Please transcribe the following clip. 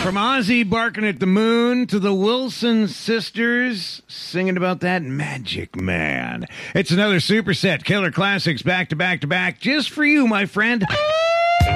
From Ozzy barking at the moon to the Wilson sisters singing about that Magic Man. It's another superset, killer classics back to back to back, just for you, my friend.